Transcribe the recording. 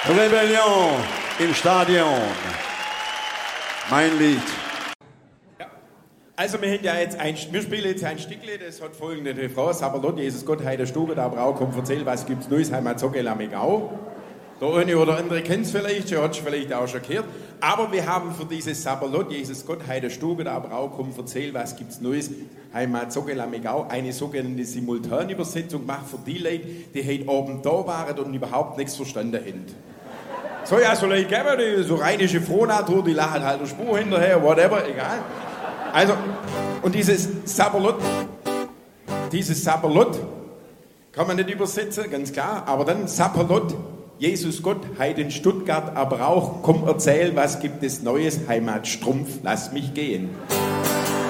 Rebellion im Stadion. Mein Lied. Ja. Also wir spielen jetzt ein Stückle, das hat folgende Refrain. Saberlot, Jesus Gott, Heide Stube, da Brau, komm, erzähl, was gibt's Neues, Heimat, Zogel, Amigau. Der eine oder andere kennt es vielleicht, der hat es vielleicht auch schon gehört. Aber wir haben für dieses Saberlot, Jesus Gott, Heide Stube, da Brau, komm, erzähl, was gibt's Neues, Heimat, Zogel, Amigau, eine sogenannte Simultanübersetzung gemacht für die Leute, die heute oben da waren und überhaupt nichts verstanden haben. So, ja, so Leute geben, die so rheinische Frohnatur, die lachen halt eine Spur hinterher, whatever, egal. Also, und dieses Saberlot kann man nicht übersetzen, ganz klar, aber dann Saberlot, Jesus Gott, Heiden Stuttgart, aber auch, komm erzähl, was gibt es Neues, Heimat Strumpf, lass mich gehen.